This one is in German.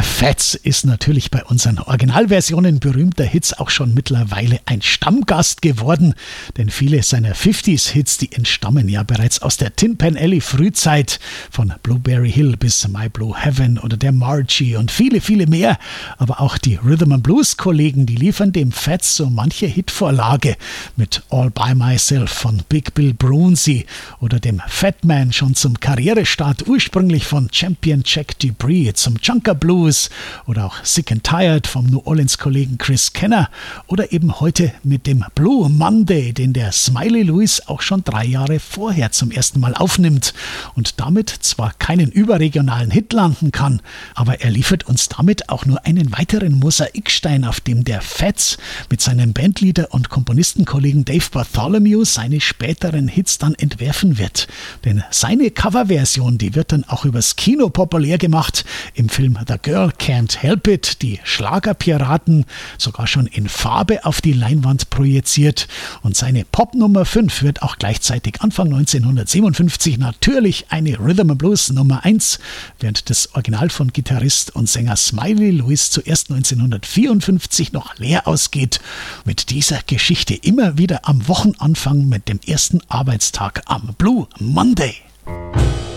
Der Fats ist natürlich bei unseren Originalversionen berühmter Hits auch schon mittlerweile ein Stammgast geworden, denn viele seiner 50s-Hits, die entstammen ja bereits aus der Tin Pan Alley Frühzeit, von Blueberry Hill bis My Blue Heaven oder der Margie und viele, viele mehr. Aber auch die Rhythm and Blues Kollegen, die liefern dem Fats so manche Hitvorlage mit All By Myself von Big Bill Broonzy oder dem Fat Man schon zum Karrierestart ursprünglich von Champion Jack Dupree zum Junker Blues oder auch Sick and Tired vom New Orleans-Kollegen Chris Kenner oder eben heute mit dem Blue Monday, den der Smiley Lewis auch schon 3 Jahre vorher zum ersten Mal aufnimmt und damit zwar keinen überregionalen Hit landen kann, aber er liefert uns damit auch nur einen weiteren Mosaikstein, auf dem der Fats mit seinem Bandleader und Komponistenkollegen Dave Bartholomew seine späteren Hits dann entwerfen wird. Denn seine Coverversion, die wird dann auch übers Kino populär gemacht, im Film The Girl Can't Help It, die Schlagerpiraten, sogar schon in Farbe auf die Leinwand projiziert. Und seine Pop Nummer 5 wird auch gleichzeitig Anfang 1957 natürlich eine Rhythm and Blues Nummer 1, während das Original von Gitarrist und Sänger Smiley Lewis zuerst 1954 noch leer ausgeht. Mit dieser Geschichte immer wieder am Wochenanfang mit dem ersten Arbeitstag am Blue Monday.